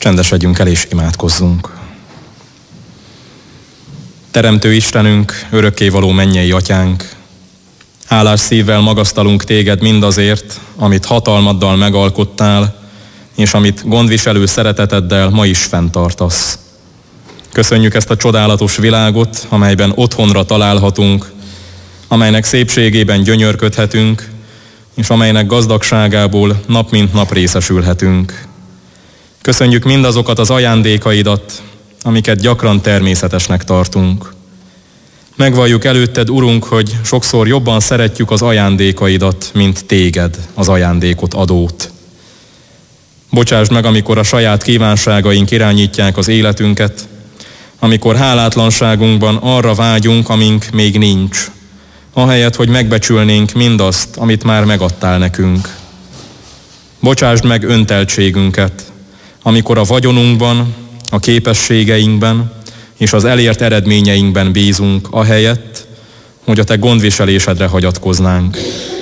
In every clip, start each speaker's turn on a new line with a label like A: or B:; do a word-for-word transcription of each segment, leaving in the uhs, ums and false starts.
A: Csendesedjünk el és imádkozzunk. Teremtő Istenünk, örökkévaló mennyei Atyánk, hálás szívvel magasztalunk Téged mindazért, amit hatalmaddal megalkottál, és amit gondviselő szereteteddel ma is fenntartasz. Köszönjük ezt a csodálatos világot, amelyben otthonra találhatunk, amelynek szépségében gyönyörködhetünk, és amelynek gazdagságából nap mint nap részesülhetünk. Köszönjük mindazokat az ajándékaidat, amiket gyakran természetesnek tartunk. Megvalljuk előtted, Urunk, hogy sokszor jobban szeretjük az ajándékaidat, mint téged, az ajándékot adót. Bocsásd meg, amikor a saját kívánságaink irányítják az életünket, amikor hálátlanságunkban arra vágyunk, amink még nincs, ahelyett, hogy megbecsülnénk mindazt, amit már megadtál nekünk. Bocsásd meg önteltségünket, amikor a vagyonunkban, a képességeinkben és az elért eredményeinkben bízunk, ahelyett, hogy a te gondviselésedre hagyatkoznánk.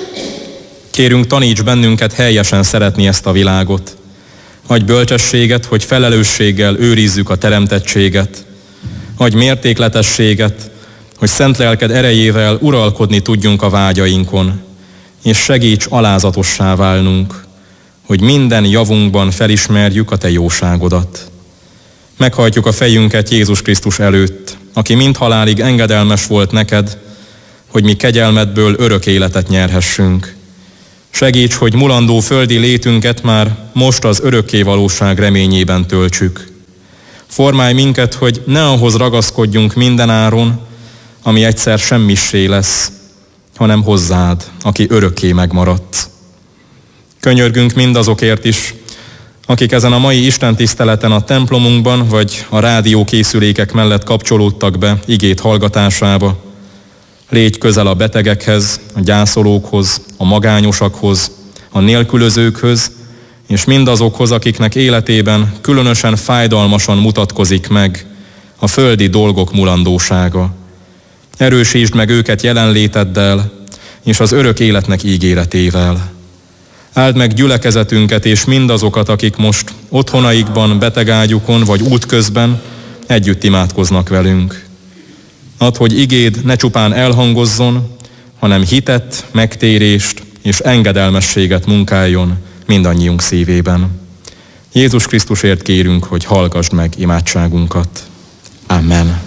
A: Kérünk, taníts bennünket helyesen szeretni ezt a világot. Adj bölcsességet, hogy felelősséggel őrizzük a teremtettséget. Adj mértékletességet, hogy szent lelked erejével uralkodni tudjunk a vágyainkon, és segíts alázatossá válnunk, hogy minden javunkban felismerjük a te jóságodat. Meghajtjuk a fejünket Jézus Krisztus előtt, aki mind halálig engedelmes volt neked, hogy mi kegyelmedből örök életet nyerhessünk. Segíts, hogy mulandó földi létünket már most az örökké valóság reményében töltsük. Formálj minket, hogy ne ahhoz ragaszkodjunk mindenáron, ami egyszer semmissé lesz, hanem hozzád, aki örökké megmaradt. Könyörgünk mindazokért is, akik ezen a mai istentiszteleten a templomunkban vagy a rádiókészülékek mellett kapcsolódtak be igét hallgatásába. Légy közel a betegekhez, a gyászolókhoz, a magányosakhoz, a nélkülözőkhöz, és mindazokhoz, akiknek életében különösen fájdalmasan mutatkozik meg a földi dolgok mulandósága. Erősítsd meg őket jelenléteddel és az örök életnek ígéretével. Áld meg gyülekezetünket és mindazokat, akik most otthonaikban, betegágyukon vagy útközben együtt imádkoznak velünk. Add, hogy igéd ne csupán elhangozzon, hanem hitet, megtérést és engedelmességet munkáljon mindannyiunk szívében. Jézus Krisztusért kérünk, hogy hallgassd meg imádságunkat. Amen.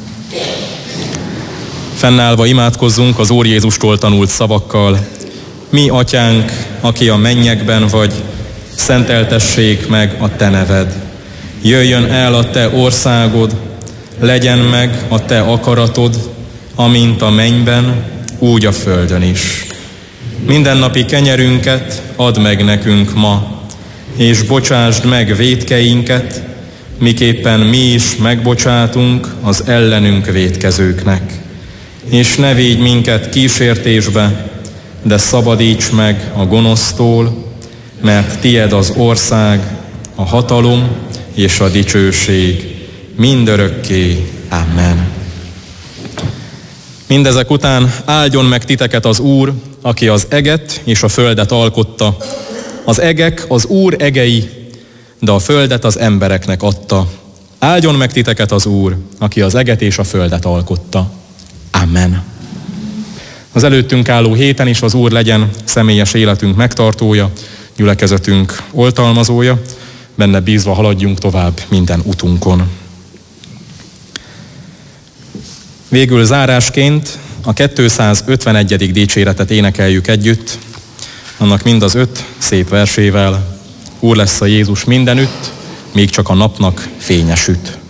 A: Fennállva imádkozzunk az Úr Jézustól tanult szavakkal. Mi, Atyánk, aki a mennyekben vagy, szenteltessék meg a te neved. Jöjjön el a te országod, legyen meg a te akaratod, amint a mennyben, úgy a földön is. Mindennapi kenyerünket add meg nekünk ma, és bocsásd meg vétkeinket, miképpen mi is megbocsátunk az ellenünk vétkezőknek. És ne védj minket kísértésbe, de szabadíts meg a gonosztól, mert tied az ország, a hatalom és a dicsőség mindörökké. Amen. Mindezek után áldjon meg titeket az Úr, aki az eget és a földet alkotta. Az egek az Úr egei, de a földet az embereknek adta. Áldjon meg titeket az Úr, aki az eget és a földet alkotta. Amen. Az előttünk álló héten is az Úr legyen személyes életünk megtartója, gyülekezetünk oltalmazója, benne bízva haladjunk tovább minden utunkon. Végül zárásként a kétszázötvenegyedik dicséretet énekeljük együtt, annak mind az öt szép versével. Úr lesz a Jézus mindenütt, még csak a napnak fénye süt.